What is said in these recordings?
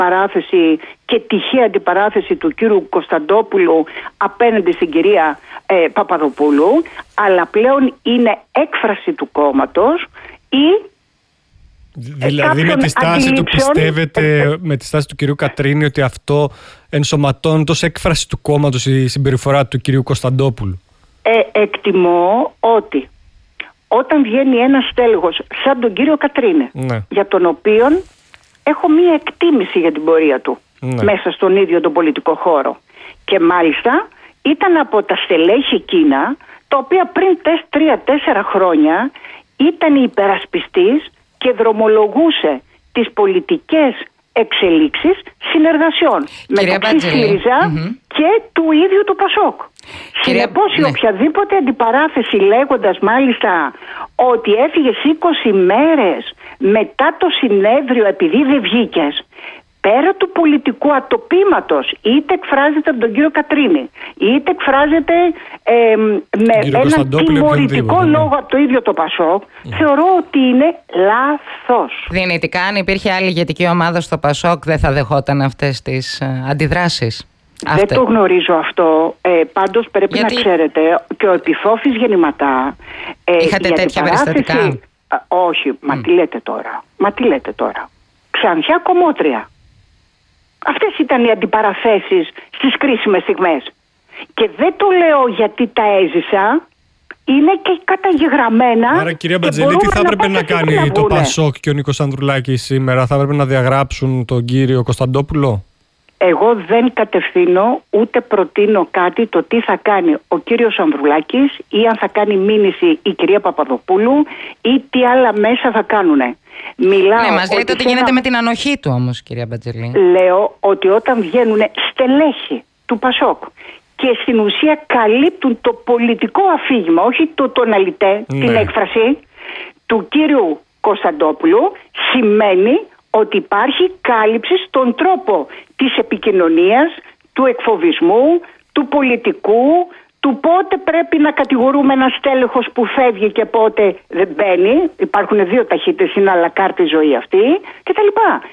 αντιπαράθεση και τυχαία αντιπαράθεση του κύριου Κωνσταντόπουλου απέναντι στην κυρία Παπαδοπούλου, αλλά πλέον είναι έκφραση του κόμματος ή δηλαδή με τη στάση του πιστεύετε, με τη στάση του κυρίου Κατρίνη, ότι αυτό ενσωματώνει ως έκφραση του κόμματος η συμπεριφορά του κυρίου Κωνσταντόπουλου? Εκτιμώ ότι όταν βγαίνει ένας στέλεχος σαν τον κύριο Κατρίνη, για τον οποίον έχω μία εκτίμηση για την πορεία του μέσα στον ίδιο τον πολιτικό χώρο, και μάλιστα ήταν από τα στελέχη εκείνα τα οποία πριν 3-4 χρόνια ήταν υπερασπιστής και δρομολογούσε τις πολιτικές εξελίξεις συνεργασιών μεταξύ ΣΥΡΙΖΑ και του ίδιου του ΠΑΣΟΚ. Συνεπώς η οποιαδήποτε αντιπαράθεση, λέγοντας μάλιστα ότι έφυγες 20 μέρες μετά το συνέδριο επειδή δεν βγήκες, πέρα του πολιτικού ατοπήματος, είτε εκφράζεται από τον κύριο Κατρίνη, είτε εκφράζεται με έναν τιμωρητικό λόγο από το ίδιο το ΠΑΣΟΚ, θεωρώ ότι είναι λάθος. Δυνητικά, αν υπήρχε άλλη ηγετική ομάδα στο ΠΑΣΟΚ, δεν θα δεχόταν αυτές τις αντιδράσεις? Δεν το γνωρίζω αυτό. Πάντως πρέπει να ξέρετε και ο Επιφώφης γεννηματά. Είχατε τέτοια περιστατικά? Όχι, μα τι λέτε τώρα. Ξανθιά Κομμότρια. Αυτές ήταν οι αντιπαραθέσεις στις κρίσιμες στιγμές. Και δεν το λέω γιατί τα έζησα, είναι και καταγεγραμμένα. Άρα, κυρία Μπατζελή, τι θα έπρεπε να κάνει το ΠΑΣΟΚ και ο Νίκος Ανδρουλάκης σήμερα? Θα έπρεπε να διαγράψουν τον κύριο Κωνσταντόπουλο? Εγώ δεν κατευθύνω ούτε προτείνω κάτι το τι θα κάνει ο κύριος Ανδρουλάκης ή αν θα κάνει μήνυση η κυρία Παπαδοπούλου ή τι άλλα μέσα θα κάνουνε. Ναι, μας λέτε ότι γίνεται με την ανοχή του όμως, κυρία Μπατζελή. Λέω ότι όταν βγαίνουν στελέχη του ΠΑΣΟΚ και στην ουσία καλύπτουν το πολιτικό αφήγημα, όχι τον αλητέ, την έκφραση του κύριου Κωνσταντόπουλου, σημαίνει ότι υπάρχει κάλυψη στον τρόπο της επικοινωνίας, του εκφοβισμού, του πολιτικού, του πότε πρέπει να κατηγορούμε ένα στέλεχος που φεύγει και πότε δεν μπαίνει. Υπάρχουν δύο ταχύτητες, είναι αλακάρτη ζωή αυτή κτλ.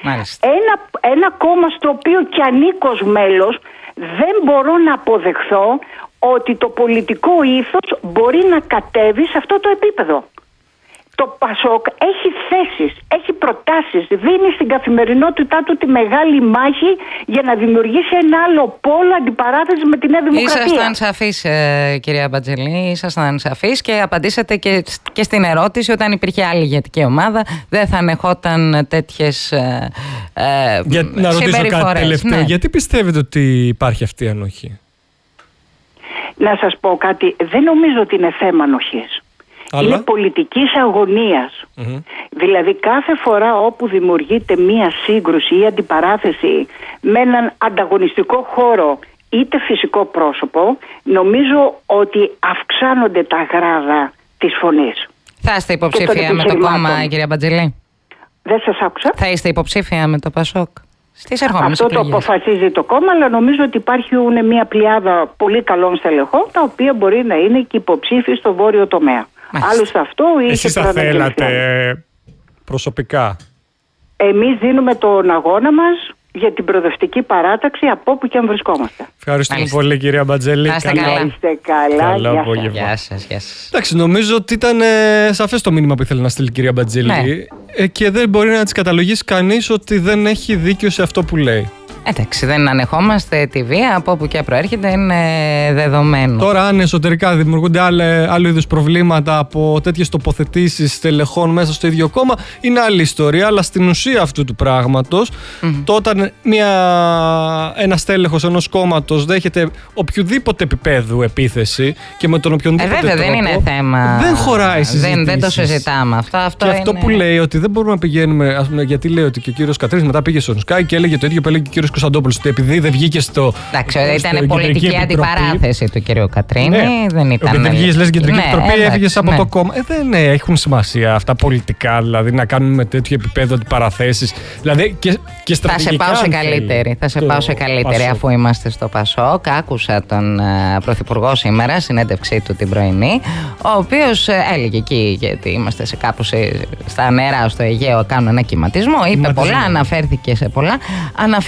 Ένα κόμμα στο οποίο κι ανήκω ως μέλος δεν μπορώ να αποδεχθώ ότι το πολιτικό ήθος μπορεί να κατέβει σε αυτό το επίπεδο. Το ΠΑΣΟΚ έχει θέσεις, έχει προτάσεις, δίνει στην καθημερινότητά του τη μεγάλη μάχη για να δημιουργήσει ένα άλλο πόλο αντιπαράθεση με τη Νέα Δημοκρατία. Ήσασταν σαφείς, κυρία Μπατζελή, ήσασταν σαφείς και απαντήσατε και στην ερώτηση, όταν υπήρχε άλλη ηγετική ομάδα δεν θα ανεχόταν τέτοιες να ρωτήσω κάτι τελευταίο. Γιατί πιστεύετε ότι υπάρχει αυτή η ανοχή? Να σας πω κάτι, δεν νομίζω ότι είναι θέμα ανοχής. Αλλά είναι πολιτικής αγωνίας. Δηλαδή κάθε φορά όπου δημιουργείται μία σύγκρουση ή αντιπαράθεση με έναν ανταγωνιστικό χώρο είτε φυσικό πρόσωπο, νομίζω ότι αυξάνονται τα γράδα της φωνής. Θα είστε υποψήφια με το κόμμα, κυρία Μπατζελή? Δεν σας άκουσα. Θα είστε υποψήφια με το ΠΑΣΟΚ στις ερχόμενες εκλογές? Αυτό το αποφασίζει το κόμμα, αλλά νομίζω ότι υπάρχουν μια πλειάδα πολύ καλών στελεχών, τα οποία μπορεί να είναι και υποψήφιοι στο βόρειο τομέα. Άλλωστε αυτό είχε. Εσείς θα θέλατε προσωπικά? Εμείς δίνουμε τον αγώνα μας για την προοδευτική παράταξη από όπου και αν βρισκόμαστε. Ευχαριστούμε πολύ, κυρία Μπατζελή. Είστε καλά. Καλό απόγευμα. Γεια σας. Εντάξει, νομίζω ότι ήταν σαφές το μήνυμα που ήθελε να στείλει η κυρία Μπατζελή, και δεν μπορεί να της καταλογίσει κανείς ότι δεν έχει δίκιο σε αυτό που λέει. Εντάξει, δεν ανεχόμαστε τη βία, από όπου και προέρχεται, είναι δεδομένο. Τώρα, αν εσωτερικά δημιουργούνται άλλου είδους προβλήματα από τέτοιες τοποθετήσεις στελεχών μέσα στο ίδιο κόμμα, είναι άλλη ιστορία. Αλλά στην ουσία αυτού του πράγματος, το όταν ένα στέλεχος ενός κόμματος δέχεται οποιοδήποτε επίπεδου επίθεση και με τον οποιονδήποτε βέβαια, τρόπο, δεν είναι θέμα. Δεν χωράει συζήτηση. Δεν το συζητάμε αυτό. Και αυτό που λέει ότι δεν μπορούμε να πηγαίνουμε. Γιατί λέει ότι και ο κύριος Κατρίνης μετά πήγε στον Sky και έλεγε το ίδιο που έλεγε και ο κύριος Βασίλης Κωνσταντόπουλος, ότι επειδή δεν βγήκε στο. Εντάξει, ήταν πολιτική αντιπαράθεση του κ. Κατρίνη. Ναι. Δεν ήταν. Επειδή βγήκε, λες, κεντρική επιτροπή, έφυγε από το κόμμα. Δεν έχουν σημασία αυτά πολιτικά, δηλαδή να κάνουμε τέτοιο επίπεδο αντιπαραθέσεις. Δηλαδή και στρατηγικά. Θα σε πάω σε καλύτερη, αφού είμαστε στο Πασόκ. Άκουσα τον Πρωθυπουργό σήμερα, συνέντευξή του την πρωινή, ο οποίος έλεγε εκεί, γιατί είμαστε κάπου στα νερά στο Αιγαίο, κάνουν ένα κυματισμό. Είπε πολλά, αναφέρθηκε σε πολλά.